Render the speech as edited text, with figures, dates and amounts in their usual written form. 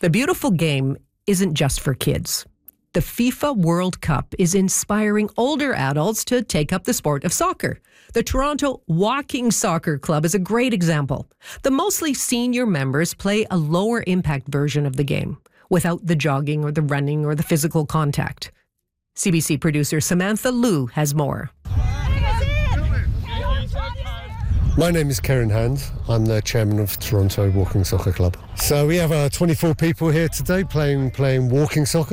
The beautiful game isn't just for kids. The FIFA World Cup is inspiring older adults to take up the sport of soccer. The Toronto Walking Soccer Club is a great example. The mostly senior members play a lower impact version of the game, without the jogging or the running or the physical contact. CBC producer Samantha Liu has more. My name is Karen Hand. I'm the chairman of Toronto Walking Soccer Club. So we have 24 people here today playing walking soccer.